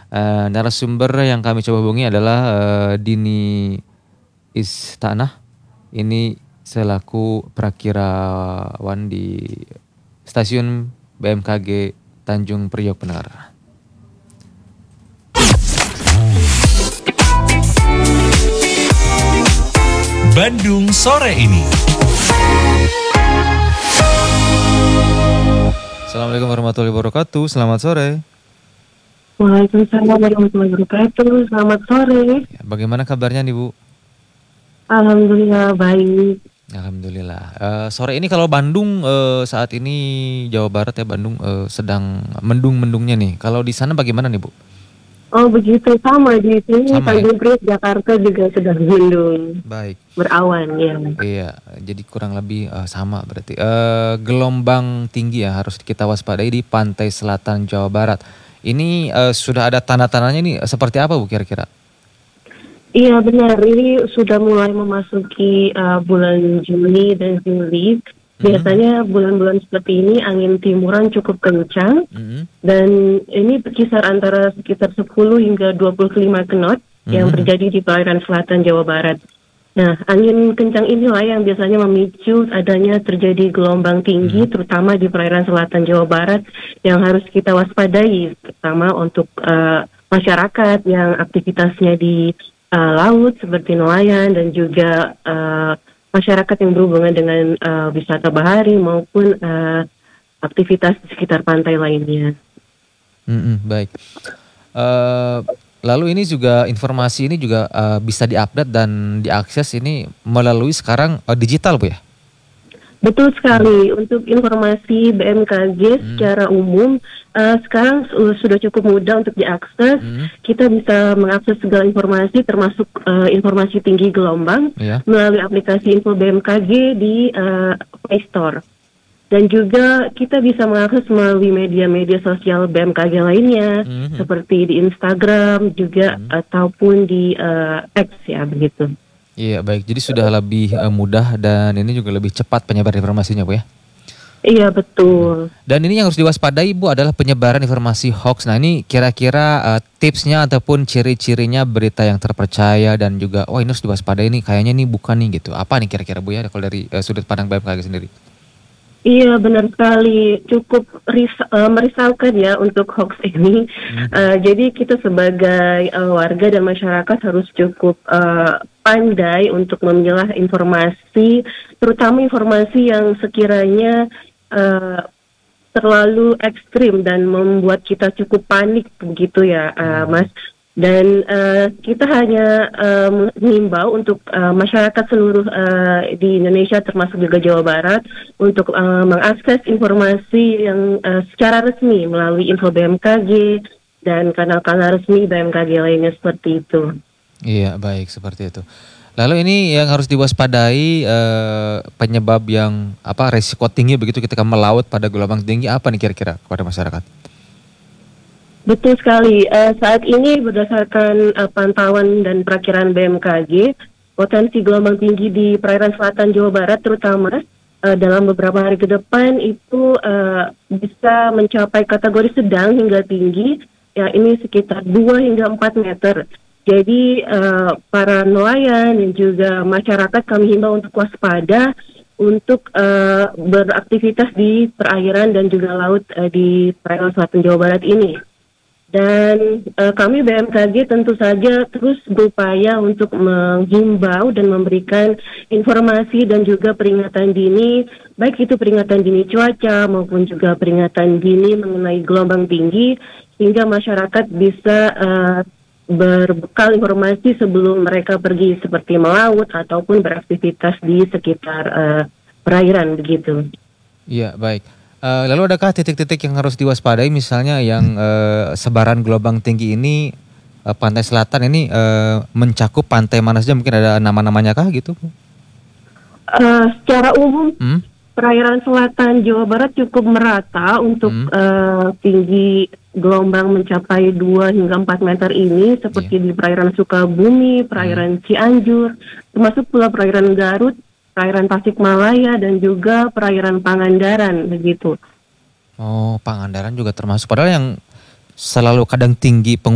Narasumber yang kami coba hubungi adalah Dini Istanah. Ini selaku perakirawan di stasiun BMKG Tanjung Priok, pendengar. Bandung sore ini. Assalamualaikum warahmatullahi wabarakatuh. Selamat sore. Waalaikumsalam warahmatullahi wabarakatuh. Selamat sore. Ya, bagaimana kabarnya nih, Bu? Alhamdulillah baik. Alhamdulillah. Sore ini kalau Bandung saat ini Jawa Barat ya, Bandung sedang mendung-mendungnya nih. Kalau di sana bagaimana nih, Bu? Oh begitu, sama di sini Sama, Tanjung Priok Jakarta juga sedang mendung, Baik. berawan ya. Iya, jadi kurang lebih sama berarti. Gelombang tinggi ya harus kita waspadai di pantai selatan Jawa Barat. Ini sudah ada tanda-tandanya nih seperti apa, Bu, kira-kira? Iya benar, ini sudah mulai memasuki bulan Juni dan Juli. Biasanya bulan-bulan seperti ini angin timuran cukup kencang dan ini berkisar antara sekitar 10 hingga 25 knot yang terjadi di perairan selatan Jawa Barat. Nah, angin kencang inilah yang biasanya memicu adanya terjadi gelombang tinggi terutama di perairan selatan Jawa Barat yang harus kita waspadai, terutama untuk masyarakat yang aktivitasnya di laut seperti nelayan dan juga masyarakat yang berhubungan dengan wisata bahari maupun aktivitas di sekitar pantai lainnya. Baik. Lalu ini juga informasi ini juga bisa diupdate dan diakses ini melalui sekarang digital, Bu ya? Betul sekali. Untuk informasi BMKG secara umum sekarang sudah cukup mudah untuk diakses. Kita bisa mengakses segala informasi termasuk informasi tinggi gelombang melalui aplikasi Info BMKG di Play Store. Dan juga kita bisa mengakses melalui media-media sosial BMKG lainnya seperti di Instagram juga ataupun di X ya begitu. Iya, baik. Jadi sudah lebih mudah dan ini juga lebih cepat penyebaran informasinya, Bu ya? Iya, betul. Dan ini yang harus diwaspadai, Bu, adalah penyebaran informasi hoax. Nah, ini kira-kira tipsnya ataupun ciri-cirinya berita yang terpercaya dan juga, ini harus diwaspadai nih, kayaknya nih bukan nih gitu. Apa nih kira-kira, Bu ya, kalau dari sudut pandang BMKG sendiri? Iya, benar sekali. Cukup merisaukan ya untuk hoax ini. Jadi kita sebagai warga dan masyarakat harus cukup pandai untuk memilah informasi, terutama informasi yang sekiranya terlalu ekstrim dan membuat kita cukup panik begitu ya, Mas. Dan kita hanya mengimbau untuk masyarakat seluruh di Indonesia termasuk juga Jawa Barat untuk mengakses informasi yang secara resmi melalui Info BMKG dan kanal-kanal resmi BMKG lainnya seperti itu. Iya, baik, seperti itu. Lalu ini yang harus diwaspadai penyebab yang resiko tinggi begitu ketika melaut pada gelombang tinggi apa nih kira-kira kepada masyarakat? Betul sekali. Saat ini berdasarkan pantauan dan perakiraan BMKG, potensi gelombang tinggi di perairan selatan Jawa Barat terutama dalam beberapa hari ke depan itu bisa mencapai kategori sedang hingga tinggi. Ya, ini sekitar 2 hingga 4 meter. Jadi para nelayan dan juga masyarakat kami himbau untuk waspada untuk beraktivitas di perairan dan juga laut di perairan selatan Jawa Barat ini. Dan kami BMKG tentu saja terus berupaya untuk menghimbau dan memberikan informasi dan juga peringatan dini, baik itu peringatan dini cuaca maupun juga peringatan dini mengenai gelombang tinggi, hingga masyarakat bisa berbekal informasi sebelum mereka pergi seperti melaut ataupun beraktivitas di sekitar perairan begitu. Iya, baik. Lalu adakah titik-titik yang harus diwaspadai misalnya yang sebaran gelombang tinggi ini pantai selatan ini mencakup pantai mana saja, mungkin ada nama-namanya kah gitu? Secara umum perairan selatan Jawa Barat cukup merata untuk tinggi gelombang mencapai 2 hingga 4 meter ini seperti di perairan Sukabumi, perairan Cianjur, termasuk pula perairan Garut, perairan Tasikmalaya dan juga perairan Pangandaran begitu. Oh, Pangandaran juga termasuk. Padahal yang selalu kadang tinggi